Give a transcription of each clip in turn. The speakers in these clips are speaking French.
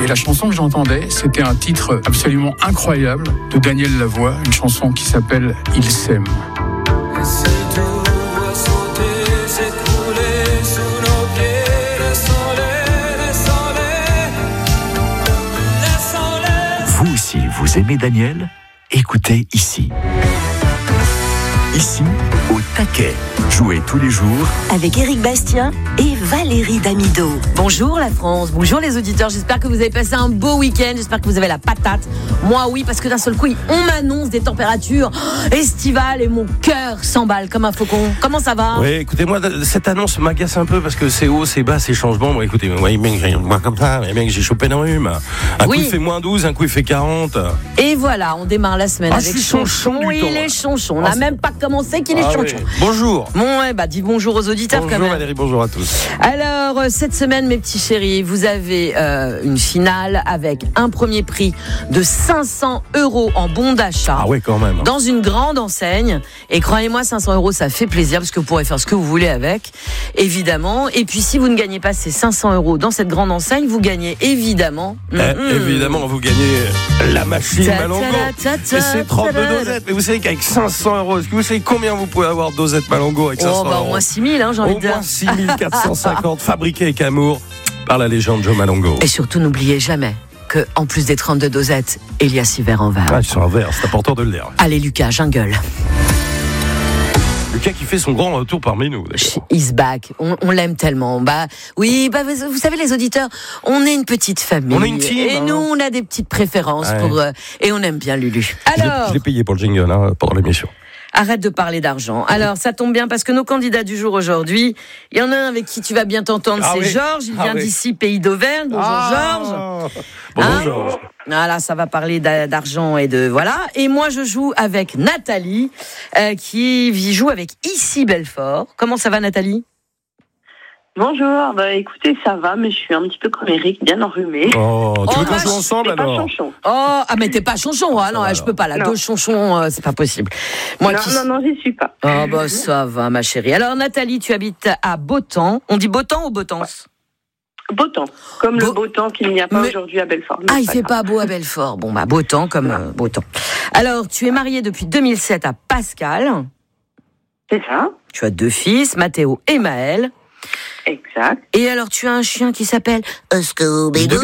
Et la chanson que j'entendais, c'était un titre absolument incroyable de Daniel Lavoie, une chanson qui s'appelle « Il s'aime ». Vous aussi, vous aimez Daniel ? Écoutez ici. Ici, au taquet. Jouez tous les jours avec Éric Bastien et Valérie Damido. Bonjour la France, bonjour les auditeurs. J'espère que vous avez passé un beau week-end. J'espère que vous avez la patate. Moi oui, parce que d'un seul coup, on m'annonce des températures estivales et mon cœur s'emballe comme un faucon. Comment ça va ? Oui, écoutez, moi, cette annonce m'agace un peu parce que c'est haut, c'est bas, c'est changement. Bon, écoutez, moi comme ça, j'ai chopé un rhume. Un coup il fait moins 12, un coup il fait 40. Et voilà, on démarre la semaine avec Chonchon. Il est Chonchon. On n'a même pas commencé qu'il est Chonchon. Oui. Bonjour. Bon, dis bonjour aux auditeurs bonjour, quand même. Valérie, bonjour à tous. Alors, cette semaine, mes petits chéris, vous avez une finale avec un premier prix de 500 € en bon d'achat. Ah oui, quand même. Dans une grande enseigne. Et croyez-moi, 500 €, ça fait plaisir parce que vous pourrez faire ce que vous voulez avec, évidemment. Et puis, si vous ne gagnez pas ces 500 € dans cette grande enseigne, vous gagnez évidemment... Évidemment, vous gagnez la machine Malongo. Et c'est 32 dosettes. Mais vous savez qu'avec 500 €, est-ce que vous savez combien vous pouvez avoir de dosettes Malongo avec 500 €? Au moins 6 000, j'ai envie de dire. Au moins 6 450 fabriqués avec amour par la légende Joe Malongo. Et surtout, n'oubliez jamais que, en plus des 32 dosettes, il y a 6 verres en verre. Ah, ils sont en verre, c'est important de le dire. Allez, Lucas, jungle. Lucas qui fait son grand retour parmi nous. He's back. On l'aime tellement. Oui, vous savez, les auditeurs, on est une petite famille. On est une team. Et nous, on a des petites préférences et on aime bien Lulu. Alors. Je l'ai payé pour le jingle, pendant l'émission. Arrête de parler d'argent. Alors, ça tombe bien parce que nos candidats du jour aujourd'hui, il y en a un avec qui tu vas bien t'entendre, c'est Georges. Il vient d'ici, pays d'Auvergne. Bonjour Georges. Bonjour Georges. Voilà, ça va parler d'argent et de voilà. Et moi, je joue avec Nathalie, qui joue avec Issy Belfort. Comment ça va, Nathalie ? Bonjour, écoutez, ça va, mais je suis un petit peu comme Eric, bien enrhumée. Oh, tu veux qu'on joue ensemble alors ? Pas Chonchon. Mais t'es pas Chonchon, hein ? Non, je peux pas. Deux Chonchons, c'est pas possible. Non, j'y suis pas. Ça va, ma chérie. Alors, Nathalie, tu habites à Beautemps. On dit Beautemps ou Beautance ? Beautemps, comme le beau temps qu'il n'y a pas aujourd'hui à Belfort. Il fait pas beau à Belfort. Bon, Beautemps comme Beautemps. Alors, tu es mariée depuis 2007 à Pascal. C'est ça. Tu as 2 fils, Mathéo et Maël. Exact. Et alors, tu as un chien qui s'appelle Scooby-Doo.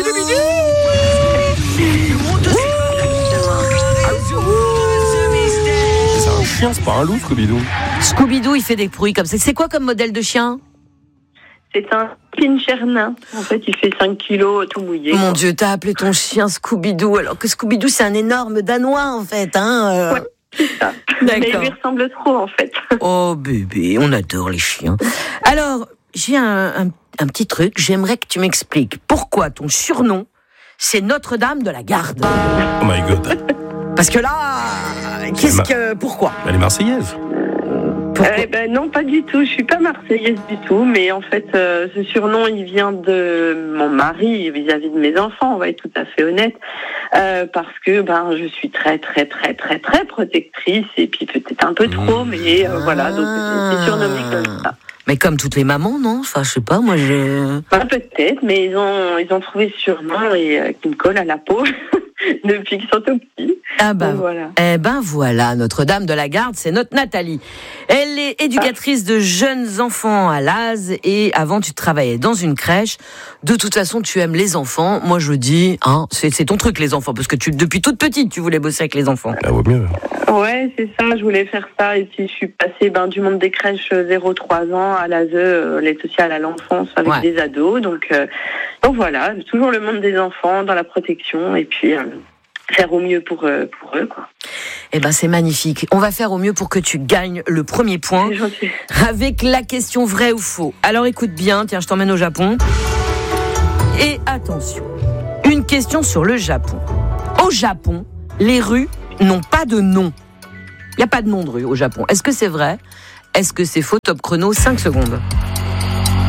C'est un chien, c'est pas un loup, Scooby-Doo. Scooby-Doo, il fait des bruits comme ça. C'est quoi comme modèle de chien ? C'est un pincher nain. En fait, il fait 5 kilos tout mouillé. Mon Dieu, t'as appelé ton chien Scooby-Doo, alors que Scooby-Doo, c'est un énorme Danois, en fait. Ouais, c'est ça. Mais il lui ressemble trop, en fait. Oh, bébé, on adore les chiens. Alors, j'ai un petit truc. J'aimerais que tu m'expliques pourquoi ton surnom, c'est Notre-Dame de la Garde. Oh my God. Parce que là, pourquoi ? Elle est marseillaise. Non, pas du tout. Je suis pas marseillaise du tout, mais en fait, ce surnom, il vient de mon mari vis-à-vis de mes enfants. On va être tout à fait honnête, parce que je suis très, très, très, très, très protectrice et puis peut-être un peu trop, mais voilà. Donc c'est surnommé comme ça. Mais comme toutes les mamans, non ? Enfin, je sais pas, moi peut-être, mais ils ont trouvé ce surnom et qui me colle à la peau. Depuis qu'ils sont tout petits. Voilà. Voilà, Notre-Dame de la Garde, c'est notre Nathalie. Elle est éducatrice de jeunes enfants à Laz et avant tu travaillais dans une crèche. De toute façon, tu aimes les enfants. Moi, je dis, c'est ton truc les enfants, parce que depuis toute petite, tu voulais bosser avec les enfants. Ah, vaut mieux. Ouais, c'est ça, je voulais faire ça. Et puis, je suis passée du monde des crèches 0-3 ans à l'ASE, l'aide sociale à l'enfance avec des ados. Donc voilà, toujours le monde des enfants, dans la protection, et puis faire au mieux pour eux, quoi. C'est magnifique. On va faire au mieux pour que tu gagnes le premier point avec la question vrai ou faux. Alors écoute bien, tiens, je t'emmène au Japon. Et attention, une question sur le Japon. Au Japon, les rues n'ont pas de nom. Il n'y a pas de nom de rue au Japon. Est-ce que c'est vrai ? Est-ce que c'est faux ? Top chrono, 5 secondes.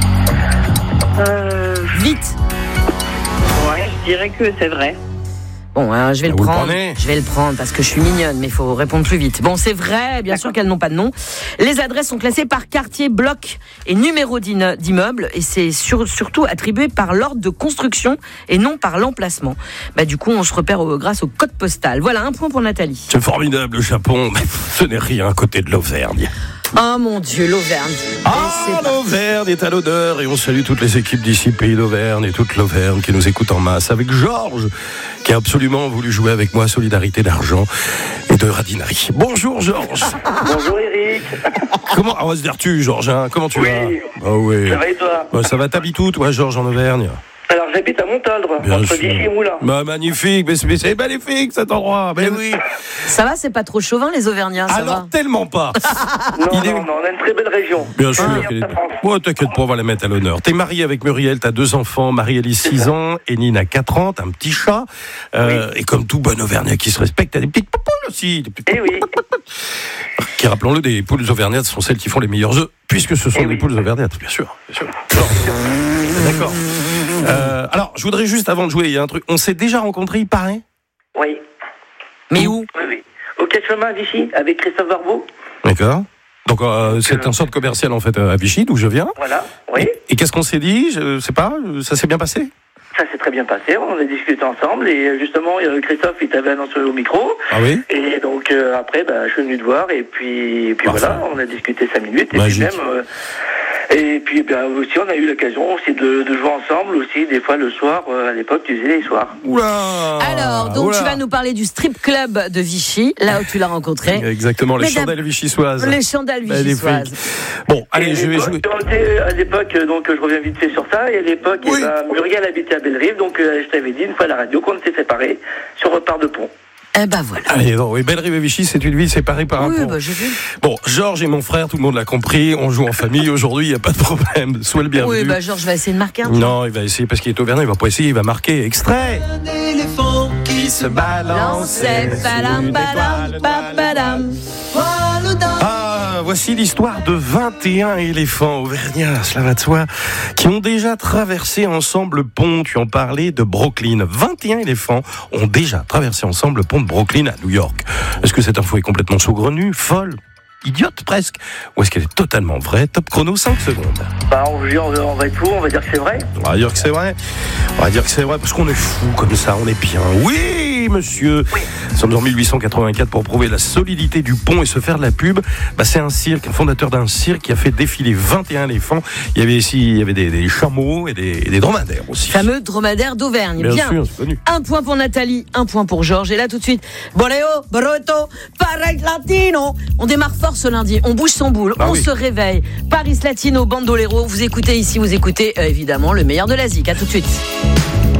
Vite. Ouais, je dirais que c'est vrai. Bon, hein, je vais le prendre. Je vais le prendre parce que je suis mignonne, mais il faut répondre plus vite. Bon, c'est vrai, bien sûr qu'elles n'ont pas de nom. Les adresses sont classées par quartier, bloc et numéro d'immeuble, et c'est surtout attribué par l'ordre de construction et non par l'emplacement. Du coup, on se repère grâce au code postal. Voilà, un point pour Nathalie. C'est formidable, le Japon, mais ce n'est rien à côté de l'Auvergne. Oh mon Dieu, l'Auvergne. L'Auvergne est à l'honneur et on salue toutes les équipes d'ici, Pays d'Auvergne et toute l'Auvergne qui nous écoute en masse avec Georges qui a absolument voulu jouer avec moi Solidarité d'argent et de radinari. Bonjour Georges. Bonjour Eric. Comment on va se dire tu Georges, hein, comment tu vas? Oui. Ça va et toi? Ça va, t'habites où toi Georges en Auvergne? Alors j'habite à Montaldre, entre Vichy et Moulins. Magnifique, mais c'est magnifique cet endroit. Mais oui. Ça va, c'est pas trop chauvin les Auvergnats, ça alors, va? Tellement pas. non, on a une très belle région. Bien sûr. T'inquiète pas, on va la mettre à l'honneur. T'es marié avec Muriel, t'as 2 enfants, Marie-Élie 6 ans, et Nina 4 ans, t'as un petit chat. Et comme tout bon Auvergnat qui se respecte, t'as des petites poules aussi. Oui. Qui, rappelons-le, des poules auvergnates sont celles qui font les meilleurs œufs, puisque ce sont des poules auvergnates, bien sûr. D'accord. Alors, je voudrais juste, avant de jouer, il y a un truc. On s'est déjà rencontrés, il paraît? Oui. Mais où? Oui. Au Quai Chemin à Vichy, avec Christophe Barbeau. D'accord. Donc, c'est un centre commercial, en fait, à Vichy, d'où je viens. Voilà, oui. Et qu'est-ce qu'on s'est dit? Je sais pas, ça s'est bien passé? Ça s'est très bien passé, on a discuté ensemble et justement Christophe il t'avait annoncé au micro. Ah oui. Et donc après je suis venu te voir et puis voilà, on a discuté 5 minutes. Magique. Et puis aussi on a eu l'occasion aussi de jouer ensemble aussi des fois le soir, à l'époque tu faisais les soirs. Oula. Alors donc tu vas nous parler du strip club de Vichy, là où tu l'as rencontré. Exactement, les chandelles vichysoises. Les chandelles vichysoises. Bon, allez, je vais jouer. À l'époque, donc je reviens vite fait sur ça, et à l'époque, Muriel habitait à Bellerive, donc je t'avais dit une fois à la radio qu'on s'est séparés sur Repart de Pont. Voilà. Allez, Bellerive et Vichy, c'est une ville séparée par un pont. J'ai vu. Bon, Georges et mon frère, tout le monde l'a compris, on joue en famille aujourd'hui, il n'y a pas de problème. Sois le bienvenu. Oui, Georges va essayer de marquer un peu. Non, il va essayer parce qu'il est auvergnat, il va pas essayer, il va marquer. Extrait. Un éléphant qui se balançait. Voici l'histoire de 21 éléphants auvergnats, cela va de soi, qui ont déjà traversé ensemble le pont. Tu en parlais de Brooklyn. 21 éléphants ont déjà traversé ensemble le pont de Brooklyn à New York. Est-ce que cette info est complètement saugrenue, folle, idiote presque, ou est-ce qu'elle est totalement vraie? Top chrono, 5 secondes. On va être fou, on va dire que c'est vrai. On va dire que c'est vrai. On va dire que c'est vrai parce qu'on est fou comme ça, on est bien. Oui, monsieur. Oui. Nous sommes en 1884 pour prouver la solidité du pont et se faire de la pub. C'est un cirque, un fondateur d'un cirque qui a fait défiler 21 éléphants. Il y avait des chameaux et des dromadaires aussi. Fameux dromadaire d'Auvergne. Bien sûr, c'est connu. Un point pour Nathalie, un point pour Georges. Et là tout de suite, Boleo, Broto, Paris Latino. On démarre fort ce lundi, on bouge son boule, se réveille. Paris Latino, Bandolero, vous écoutez ici, vous écoutez évidemment le meilleur de la zik. À tout de suite.